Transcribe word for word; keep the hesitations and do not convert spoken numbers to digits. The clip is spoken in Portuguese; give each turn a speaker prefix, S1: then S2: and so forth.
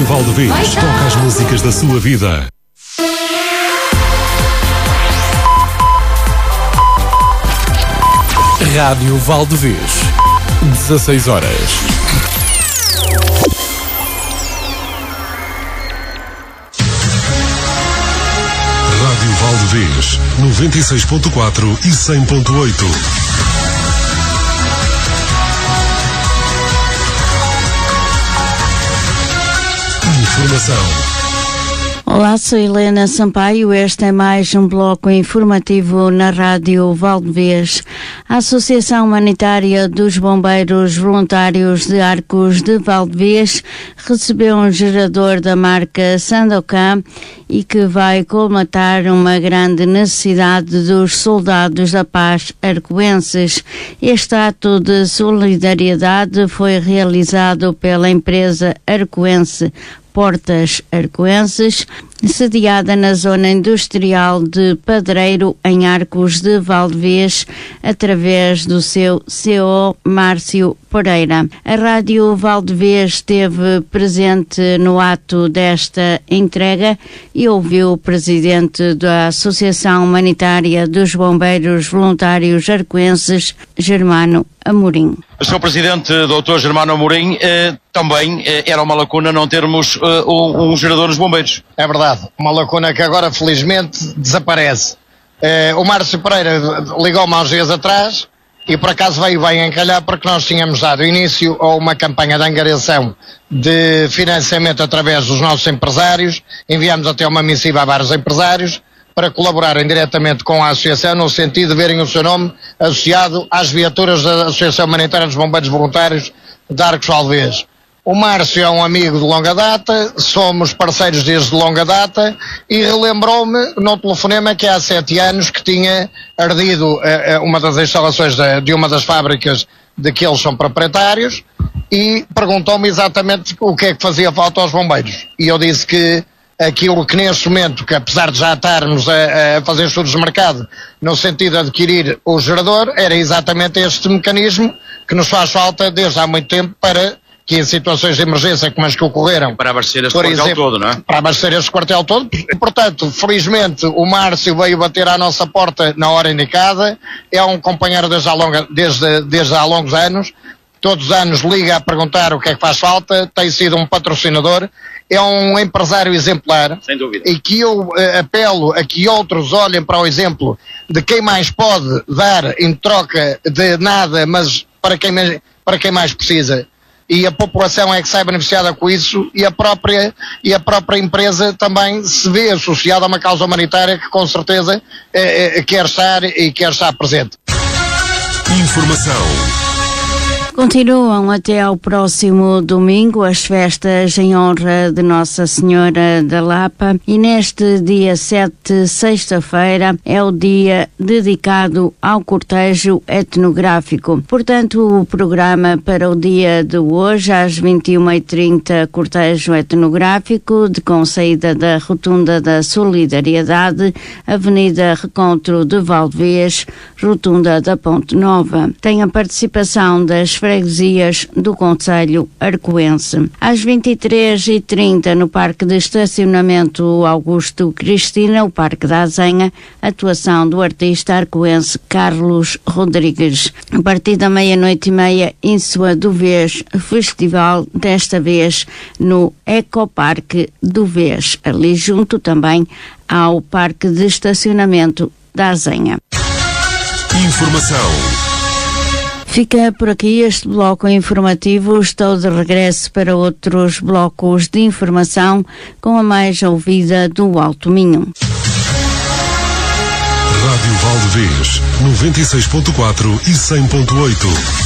S1: Rádio Valdevez toca as músicas da sua vida. Rádio Valdevez, dezasseis horas. Rádio Valdevez, noventa e seis ponto quatro e cem ponto oito. Informação.
S2: Olá, sou Helena Sampaio. Este é mais um bloco informativo na Rádio Valdevez. A Associação Humanitária dos Bombeiros Voluntários de Arcos de Valdevez recebeu um gerador da marca Sandokan e que vai colmatar uma grande necessidade dos soldados da paz arcoenses. Este ato de solidariedade foi realizado pela empresa arcoense Portas Arcoenses, sediada na zona industrial de Padreiro, em Arcos de Valdevez, através do seu C E O Márcio Pereira. A Rádio Valdevez esteve presente no ato desta entrega e ouviu o presidente da Associação Humanitária dos Bombeiros Voluntários Arcoenses, Germano Amorim.
S3: senhor Presidente, doutor Germano Amorim, eh, também eh, era uma lacuna não termos eh, um, um gerador nos bombeiros.
S4: É verdade, uma lacuna que agora felizmente desaparece. Eh, o Márcio Pereira ligou-me há uns dias atrás e por acaso veio bem encalhar porque nós tínhamos dado início a uma campanha de angariação de financiamento através dos nossos empresários, enviamos até uma missiva a vários empresários para colaborarem diretamente com a Associação no sentido de verem o seu nome associado às viaturas da Associação Humanitária dos Bombeiros Voluntários de Arcos Valdevez. O Márcio é um amigo de longa data, somos parceiros desde longa data e relembrou-me no telefonema que há sete anos que tinha ardido uh, uma das instalações de, de uma das fábricas de que eles são proprietários e perguntou-me exatamente o que é que fazia falta aos bombeiros. E eu disse que aquilo que neste momento, que apesar de já estarmos a, a fazer estudos de mercado no sentido de adquirir o gerador, era exatamente este mecanismo que nos faz falta desde há muito tempo para que em situações de emergência como as que ocorreram,
S3: para abastecer este
S4: por
S3: quartel
S4: exemplo,
S3: todo, não é?
S4: Para abastecer este quartel todo. E, portanto, felizmente o Márcio veio bater à nossa porta na hora indicada, é um companheiro desde há, longa, desde, desde há longos anos, todos os anos liga a perguntar o que é que faz falta, tem sido um patrocinador, é um empresário exemplar.
S3: Sem dúvida.
S4: E que eu uh, apelo a que outros olhem para o exemplo de quem mais pode dar em troca de nada, mas para quem, para quem mais precisa. E a população é que sai beneficiada com isso e a própria, e a própria empresa também se vê associada a uma causa humanitária que com certeza eh, eh, quer estar e quer estar presente.
S1: Informação.
S2: Continuam até ao próximo domingo as festas em honra de Nossa Senhora da Lapa e neste dia sete, sexta-feira, é o dia dedicado ao cortejo etnográfico. Portanto, o programa para o dia de hoje, às vinte e uma e trinta, cortejo etnográfico, de com saída da Rotunda da Solidariedade, Avenida Recontro de Valdevez, Rotunda da Ponte Nova. Tem a participação das freguesias do concelho arcoense. Às vinte e três e trinta, no Parque de Estacionamento Augusto Cristina, o Parque da Azenha, atuação do artista arcoense Carlos Rodrigues. A partir da meia-noite e meia, Insua do Vez, festival, desta vez no Ecoparque do Vez, ali junto também ao Parque de Estacionamento da Azenha.
S1: Informação.
S2: Fica por aqui este bloco informativo. Estou de regresso para outros blocos de informação com a mais ouvida do Alto Minho.
S1: Rádio Valdevez, noventa e seis ponto quatro e cem ponto oito.